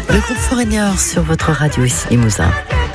Le groupe Foreigner sur votre radio ici Limousin.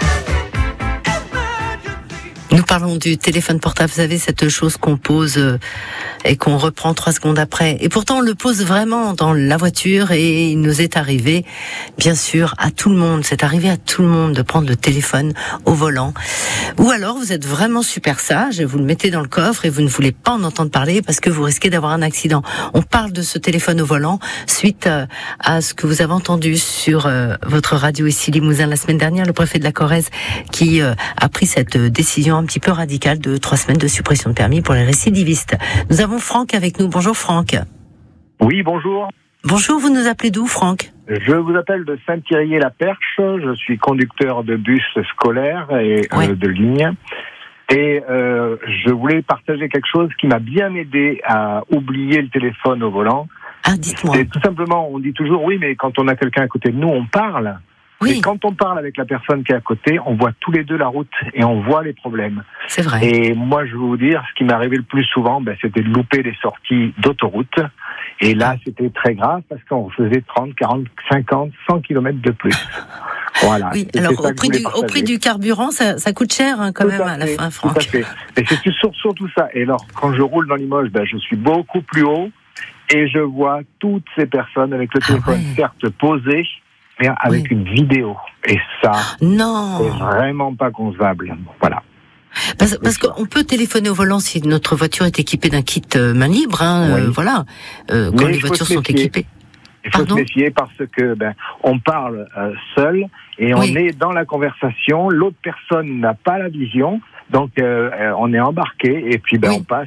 Nous parlons du téléphone portable, vous savez, cette chose qu'on pose et qu'on reprend 3 secondes après. Et pourtant, on le pose vraiment dans la voiture et il nous est arrivé, bien sûr, à tout le monde. C'est arrivé à tout le monde de prendre le téléphone au volant. Ou alors, vous êtes vraiment super sage, vous le mettez dans le coffre et vous ne voulez pas en entendre parler parce que vous risquez d'avoir un accident. On parle de ce téléphone au volant suite à ce que vous avez entendu sur votre radio ici Limousin la semaine dernière, le préfet de la Corrèze qui a pris cette décision un petit peu radicale de 3 semaines de suppression de permis pour les récidivistes. Nous avons Franck avec nous. Bonjour Franck. Oui, bonjour. Bonjour, vous nous appelez d'où Franck ? Je vous appelle de Saint-Thierry-la-Perche. Je suis conducteur de bus scolaire et de ligne. Et je voulais partager quelque chose qui m'a bien aidé à oublier le téléphone au volant. Ah, dites-moi. C'est tout simplement, on dit toujours, oui, mais quand on a quelqu'un à côté de nous, on parle. Oui. Et quand on parle avec la personne qui est à côté, on voit tous les deux la route et on voit les problèmes. C'est vrai. Et moi, je vais vous dire, ce qui m'est arrivé le plus souvent, c'était de louper des sorties d'autoroute. Et là, c'était très grave parce qu'on faisait 30, 40, 50, 100 km de plus. Voilà. Oui, alors au prix du carburant, ça coûte cher quand même à la fin, Franck. Tout à fait. Et c'est surtout ça. Et alors, quand je roule dans Limoges, je suis beaucoup plus haut et je vois toutes ces personnes avec le téléphone certes posé, mais avec une vidéo. Et ça, non, c'est vraiment pas concevable. Voilà. Parce qu'on peut téléphoner au volant si notre voiture est équipée d'un kit main libre, voilà. Quand les voitures sont équipées. Il faut se méfier parce que on parle seul et on est dans la conversation. L'autre personne n'a pas la vision, donc on est embarqué et puis on passe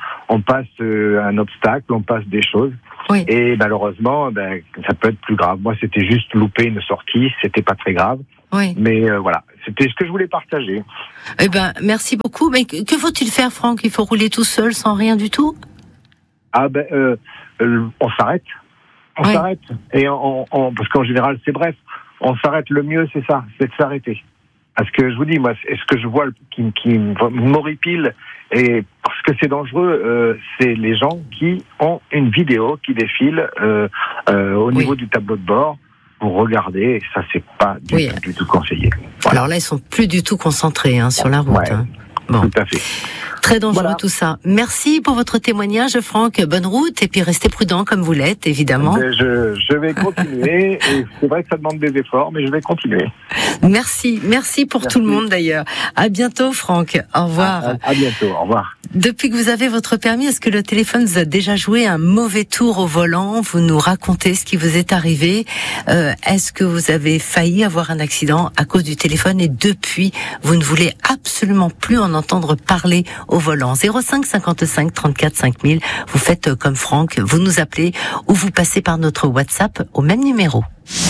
un obstacle, on passe des choses. Oui. Et malheureusement, ça peut être plus grave. Moi, c'était juste louper une sortie, c'était pas très grave. Oui. Mais voilà, c'était ce que je voulais partager. Eh merci beaucoup. Mais que faut-il faire, Franck ? Il faut rouler tout seul, sans rien du tout ? On s'arrête. On s'arrête. Et parce qu'en général, c'est bref. On s'arrête. Le mieux, c'est ça, c'est de s'arrêter. Parce que je vous dis, moi, ce que je vois qui m'horripile, et parce que c'est dangereux, c'est les gens qui ont une vidéo qui défile au niveau du tableau de bord pour regarder, et ça, c'est pas du tout conseillé. Voilà. Alors là, ils sont plus du tout concentrés sur la route. Ouais, bon. Tout à fait. Très dangereux tout ça. Merci pour votre témoignage, Franck. Bonne route et puis restez prudent comme vous l'êtes, évidemment. Je vais continuer. Et c'est vrai que ça demande des efforts, mais je vais continuer. Merci pour tout le monde d'ailleurs. À bientôt, Franck. Au revoir. À bientôt. Au revoir. Depuis que vous avez votre permis, est-ce que le téléphone vous a déjà joué un mauvais tour au volant ? Vous nous racontez ce qui vous est arrivé. Est-ce que vous avez failli avoir un accident à cause du téléphone et depuis, vous ne voulez absolument plus en entendre parler au volant. 05 55 34 5000. Vous faites comme Franck, vous nous appelez ou vous passez par notre WhatsApp au même numéro.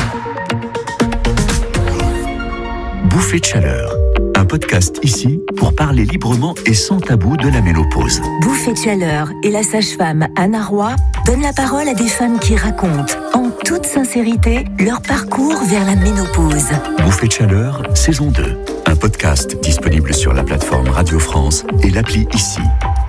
Bouffée de chaleur. Un podcast ici pour parler librement et sans tabou de la ménopause. Bouffée de chaleur et la sage-femme Anna Roy donne la parole à des femmes qui racontent en toute sincérité leur parcours vers la ménopause. Bouffée de chaleur, saison 2. Un podcast disponible sur la plateforme Radio France et l'appli ici.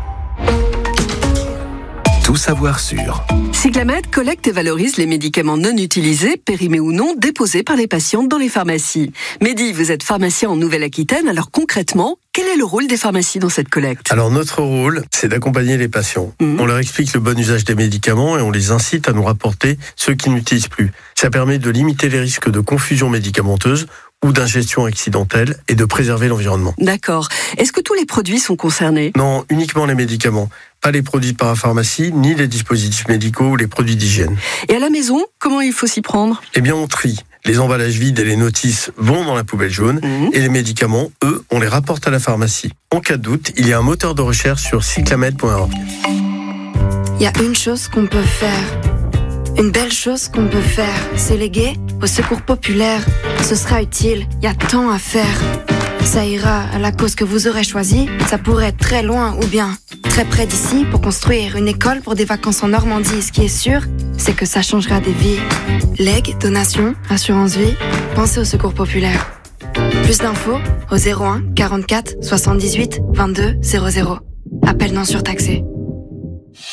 Tout savoir sur. Cyclamed collecte et valorise les médicaments non utilisés, périmés ou non, déposés par les patientes dans les pharmacies. Mehdi, vous êtes pharmacien en Nouvelle-Aquitaine, alors concrètement, quel est le rôle des pharmacies dans cette collecte ? Alors notre rôle, c'est d'accompagner les patients. On leur explique le bon usage des médicaments et on les incite à nous rapporter ceux qui n'utilisent plus. Ça permet de limiter les risques de confusion médicamenteuse ou d'ingestion accidentelle et de préserver l'environnement. D'accord. Est-ce que tous les produits sont concernés ? Non, uniquement les médicaments. Pas les produits de parapharmacie, ni les dispositifs médicaux ou les produits d'hygiène. Et à la maison, comment il faut s'y prendre ? Eh bien, on trie. Les emballages vides et les notices vont dans la poubelle jaune et les médicaments, eux, on les rapporte à la pharmacie. En cas de doute, il y a un moteur de recherche sur cyclamed.org. Il y a une chose qu'on peut faire. Une belle chose qu'on peut faire, c'est léguer au secours populaire. Ce sera utile, il y a tant à faire. Ça ira à la cause que vous aurez choisie. Ça pourrait être très loin ou bien très près d'ici pour construire une école pour des vacances en Normandie. Ce qui est sûr, c'est que ça changera des vies. Legs, donations, assurance vie, pensez au secours populaire. Plus d'infos au 01 44 78 22 00. Appel non surtaxé.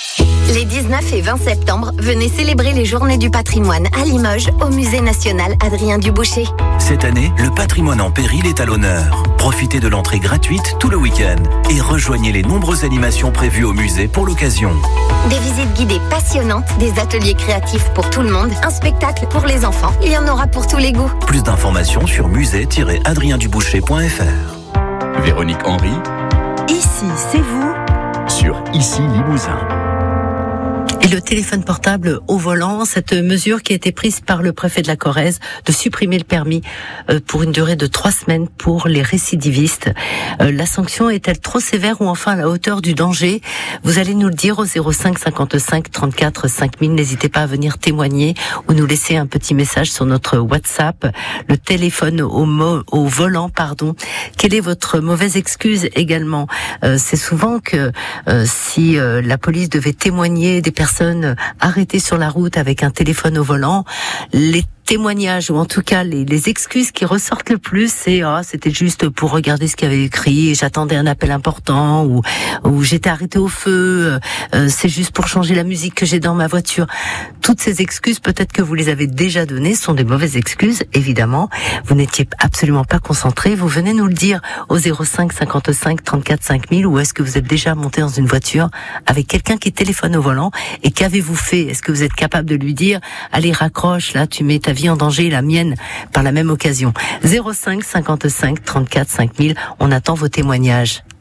Les 19 et 20 septembre, venez célébrer les Journées du patrimoine à Limoges, au Musée national Adrien Duboucher. Cette année, le patrimoine en péril est à l'honneur. Profitez de l'entrée gratuite tout le week-end et rejoignez les nombreuses animations prévues au musée pour l'occasion. Des visites guidées passionnantes, des ateliers créatifs pour tout le monde, un spectacle pour les enfants. Il y en aura pour tous les goûts. Plus d'informations sur musée-adrienduboucher.fr. Véronique Henry. Ici, c'est vous. Sur Ici Limousin. Et le téléphone portable au volant, cette mesure qui a été prise par le préfet de la Corrèze de supprimer le permis pour une durée de 3 semaines pour les récidivistes. La sanction est-elle trop sévère ou enfin à la hauteur du danger? Vous allez nous le dire au 05 55 34 5000. N'hésitez pas à venir témoigner ou nous laisser un petit message sur notre WhatsApp. Le téléphone au volant, pardon. Quelle est votre mauvaise excuse également? C'est souvent que si la police devait témoigner des personnes arrêtées sur la route avec un téléphone au volant, les témoignages ou en tout cas les excuses qui ressortent le plus, c'est c'était juste pour regarder ce qu'il y avait écrit et j'attendais un appel important ou j'étais arrêté au feu, c'est juste pour changer la musique que j'ai dans ma voiture. Toutes ces excuses, peut-être que vous les avez déjà données, sont des mauvaises excuses, évidemment. Vous n'étiez absolument pas concentré. Vous venez nous le dire au 05 55 34 5000 ou est-ce que vous êtes déjà monté dans une voiture avec quelqu'un qui téléphone au volant et qu'avez-vous fait? Est-ce que vous êtes capable de lui dire allez raccroche, là tu mets ta vie en danger et la mienne par la même occasion? 05 55 34 5000, on attend vos témoignages.